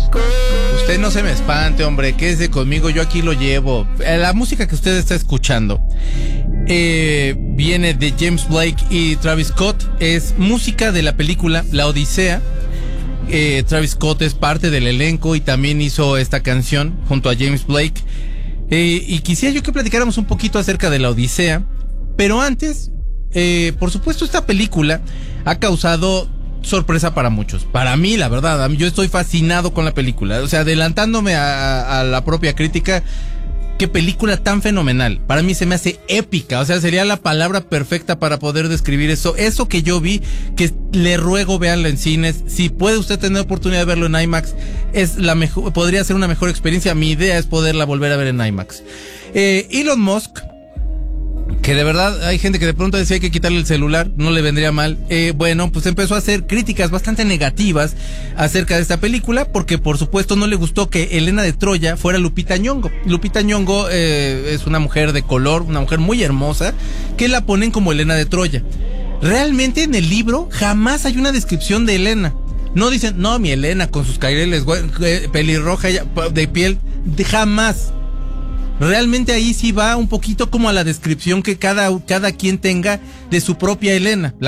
Usted no se me espante, hombre, quédese conmigo, yo aquí lo llevo. La música que usted está escuchando viene de James Blake y Travis Scott. Es música de la película La Odisea. Travis Scott es parte del elenco y también hizo esta canción junto a James Blake. Y quisiera yo que platicáramos un poquito acerca de La Odisea. Pero antes, por supuesto, esta película ha causado sorpresa para muchos. Para mí, la verdad, yo estoy fascinado con la película. O sea, adelantándome a la propia crítica, qué película tan fenomenal. Para mí se me hace épica. O sea, sería la palabra perfecta para poder describir eso. Eso que yo vi, que le ruego véanlo en cines. Si puede usted tener oportunidad de verlo en IMAX, es la mejor, podría ser una mejor experiencia. Mi idea es poderla volver a ver en IMAX. Elon Musk, que de verdad hay gente que de pronto decía hay que quitarle el celular, no le vendría mal. Bueno, pues empezó a hacer críticas bastante negativas acerca de esta película, porque por supuesto no le gustó que Helena de Troya fuera Lupita Nyong'o. Lupita Nyong'o es una mujer de color, una mujer muy hermosa, que la ponen como Helena de Troya. Realmente en el libro jamás hay una descripción de Helena. No dicen, no, mi Helena con sus caireles, pelirroja de piel, jamás. Realmente ahí sí va un poquito como a la descripción que cada quien tenga de su propia Helena.